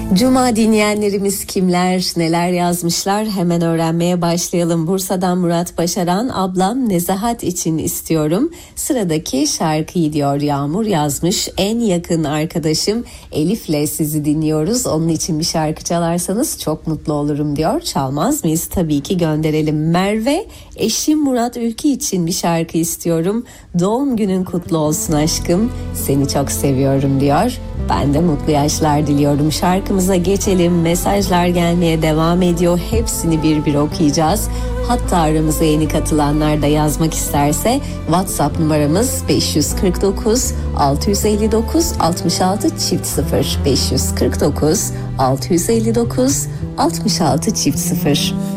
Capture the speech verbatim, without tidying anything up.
Cuma dinleyenlerimiz kimler, neler yazmışlar, hemen öğrenmeye başlayalım. Bursa'dan Murat Başaran, ablam Nezahat için istiyorum. Sıradaki şarkıyı diyor Yağmur yazmış. En yakın arkadaşım Elif'le sizi dinliyoruz. Onun için bir şarkı çalarsanız çok mutlu olurum diyor. Çalmaz mıyız? Tabii ki gönderelim. Merve, eşim Murat Ülke için bir şarkı istiyorum. Doğum günün kutlu olsun aşkım. Seni çok seviyorum diyor. Ben de mutlu yaşlar diliyorum. Şarkımıza geçelim. Mesajlar gelmeye devam ediyor. Hepsini bir bir okuyacağız. Hatta aramıza yeni katılanlar da yazmak isterse WhatsApp numaramız beş yüz kırk dokuz altı yüz elli dokuz altmış altı çift sıfır beş yüz kırk dokuz altı yüz elli dokuz altmış altı çift sıfır.